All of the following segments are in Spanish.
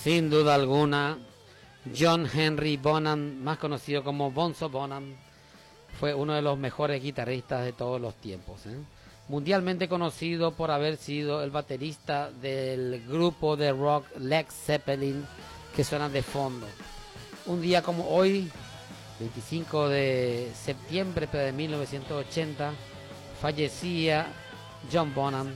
Sin duda alguna, John Henry Bonham, más conocido como Bonzo Bonham, fue uno de los mejores guitarristas de todos los tiempos, ¿eh? Mundialmente conocido por haber sido el baterista del grupo de rock Led Zeppelin, que suena de fondo. Un día como hoy, 25 de septiembre de 1980, fallecía John Bonham,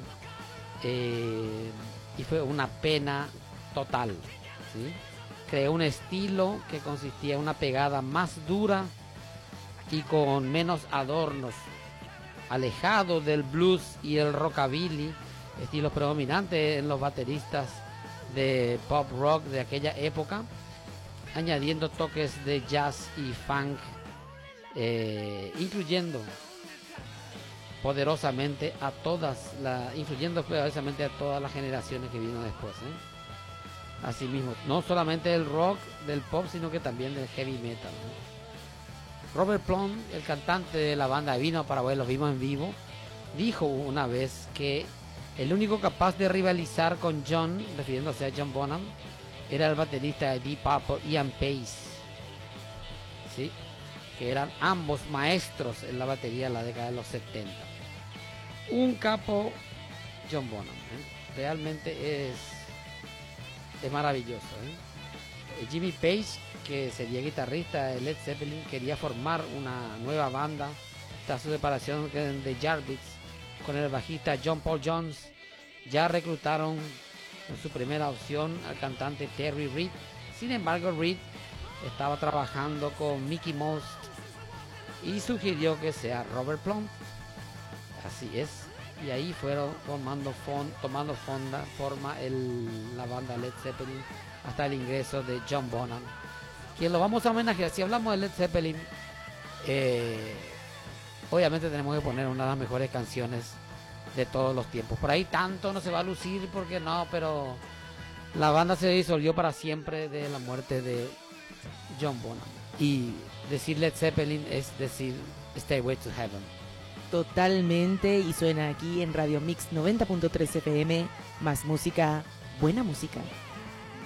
y fue una pena total, ¿sí? Creó un estilo que consistía en una pegada más dura y con menos adornos, alejado del blues y el rockabilly, estilos predominantes en los bateristas de pop rock de aquella época, añadiendo toques de jazz y funk, influyendo poderosamente a todas las generaciones que vino después, ¿eh? Asimismo, no solamente del rock, del pop, sino que también del heavy metal, ¿no? Robert Plant, el cantante de la banda Vino para Ver, los vimos en vivo, dijo una vez que el único capaz de rivalizar con John, refiriéndose a John Bonham, era el baterista de Deep Purple, Ian Pace, ¿sí? Que eran ambos maestros en la batería en la década de los 70. Un capo, John Bonham, ¿eh? Realmente es maravilloso, ¿eh? Jimmy Page, que sería guitarrista de Led Zeppelin, quería formar una nueva banda tras su separación de Yardbirds con el bajista John Paul Jones. Ya reclutaron en su primera opción al cantante Terry Reid. Sin embargo, Reid estaba trabajando con Mickey Most y sugirió que sea Robert Plant. Así es, y ahí fueron tomando forma la banda Led Zeppelin hasta el ingreso de John Bonham, quien lo vamos a homenajear. Si hablamos de Led Zeppelin, obviamente tenemos que poner una de las mejores canciones de todos los tiempos. Por ahí tanto no se va a lucir porque no, pero la banda se disolvió para siempre de la muerte de John Bonham. Y decir Led Zeppelin es decir Stairway to Heaven. Totalmente, y suena aquí en Radio Mix 90.3 FM, más música, buena música.